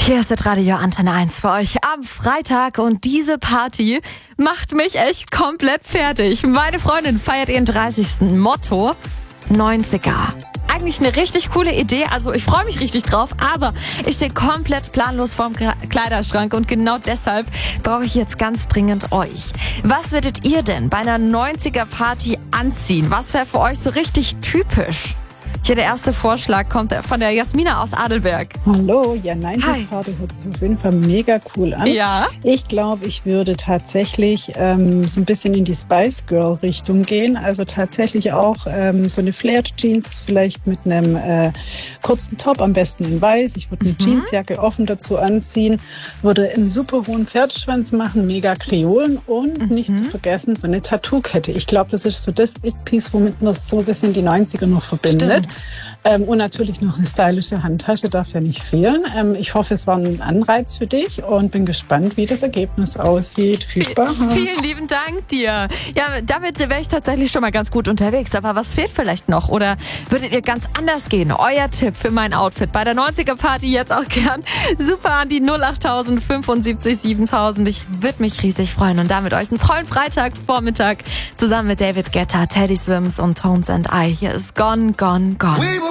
Hier ist das Radio Antenne 1 für euch am Freitag und diese Party macht mich echt komplett fertig. Meine Freundin feiert ihren 30. Motto 90er. Eigentlich eine richtig coole Idee, also ich freue mich richtig drauf, aber ich stehe komplett planlos vorm Kleiderschrank und genau deshalb brauche ich jetzt ganz dringend euch. Was würdet ihr denn bei einer 90er-Party anziehen? Was wäre für euch so richtig typisch? Hier der erste Vorschlag kommt von der Jasmina aus Adelberg. Hallo, ja, 90s-Party hört sich auf jeden Fall mega cool an. Ja. Ich glaube, ich würde tatsächlich so ein bisschen in die Spice Girl Richtung gehen. Also tatsächlich auch so eine Flared Jeans, vielleicht mit einem kurzen Top, am besten in weiß. Ich würde eine Jeansjacke offen dazu anziehen, würde einen super hohen Pferdeschwanz machen, mega Kreolen und nicht zu vergessen so eine Tattoo-Kette. Ich glaube, das ist so das It-Piece, womit man so ein bisschen die 90er noch verbindet. Stimmt. Und natürlich noch eine stylische Handtasche darf ja nicht fehlen. Ich hoffe, es war ein Anreiz für dich und bin gespannt, wie das Ergebnis aussieht. Viel Spaß. Vielen lieben Dank dir. Ja, damit wäre ich tatsächlich schon mal ganz gut unterwegs. Aber was fehlt vielleicht noch? Oder würdet ihr ganz anders gehen? Euer Tipp für mein Outfit bei der 90er-Party jetzt auch gern super an die 08000 75 7000. Ich würde mich riesig freuen und damit euch einen tollen Freitagvormittag zusammen mit David Guetta, Teddy Swims und Tones and I. Hier ist Gone, Gone, Gone.